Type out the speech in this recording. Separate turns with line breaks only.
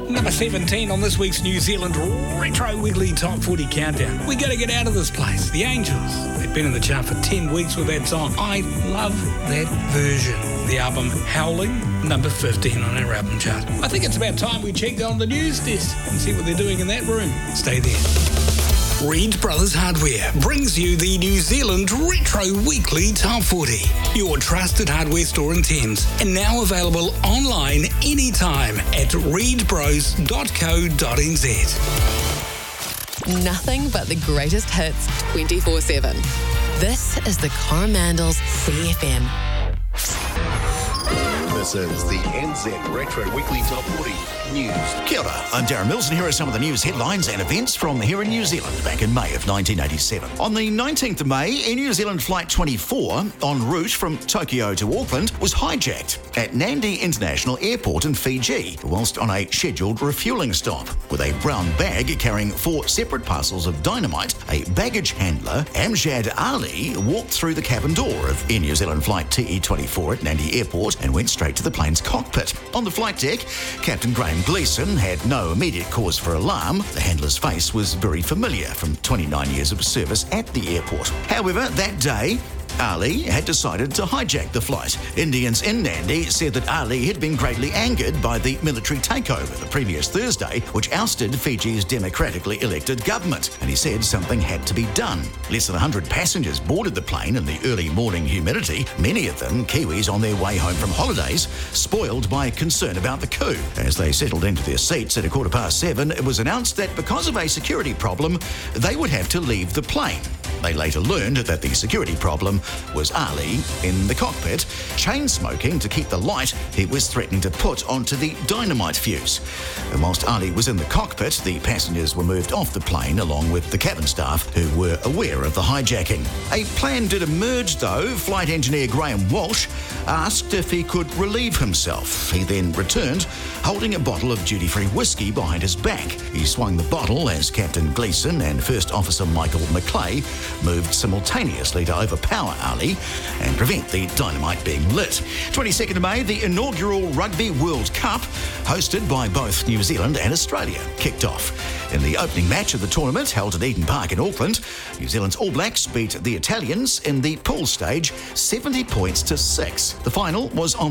Number 17 on this week's New Zealand Retro Weekly Top 40 Countdown. We got to get out of this place. The Angels. They've been in the chart for 10 weeks with that song. I love that version. The album Howling, number 15 on our album chart. I think it's about time we checked on the news desk and see what they're doing in that room. Stay there. Reed Brothers Hardware brings you the New Zealand Retro Weekly Top 40. Your trusted hardware store in Thames, and now available online anytime at reedbros.co.nz.
Nothing but the greatest hits 24/7. This is the Coromandels CFM.
This is the NZ Retro Weekly Top 40 News.
Kia ora, I'm Darren Mills, and here are some of the news headlines and events from here in New Zealand back in May of 1987. On the 19th of May, Air New Zealand Flight 24, en route from Tokyo to Auckland, was hijacked at Nandi International Airport in Fiji, whilst on a scheduled refuelling stop. With a brown bag carrying 4 separate parcels of dynamite, a baggage handler, Amjad Ali, walked through the cabin door of Air New Zealand Flight TE24 at Nandi Airport and went straight to the plane's cockpit. On the flight deck, Captain Graham Gleeson had no immediate cause for alarm. The handler's face was very familiar from 29 years of service at the airport. However, that day, Ali had decided to hijack the flight. Indians in Nandi said that Ali had been greatly angered by the military takeover the previous Thursday, which ousted Fiji's democratically elected government, and he said something had to be done. Less than 100 passengers boarded the plane in the early morning humidity, many of them Kiwis on their way home from holidays, spoiled by concern about the coup. As they settled into their seats at 7:15, it was announced that because of a security problem, they would have to leave the plane. They later learned that the security problem was Ali in the cockpit, chain smoking to keep the light he was threatening to put onto the dynamite fuse. And whilst Ali was in the cockpit, the passengers were moved off the plane along with the cabin staff who were aware of the hijacking. A plan did emerge though. Flight engineer Graham Walsh asked if he could relieve himself. He then returned holding a bottle of duty-free whiskey behind his back. He swung the bottle as Captain Gleeson and First Officer Michael McClay moved simultaneously to overpower Ali and prevent the dynamite being lit. 22nd of May, the inaugural Rugby World Cup, hosted by both New Zealand and Australia, kicked off. In the opening match of the tournament, held at Eden Park in Auckland, New Zealand's All Blacks beat the Italians in the pool stage 70 points to 6. The final was on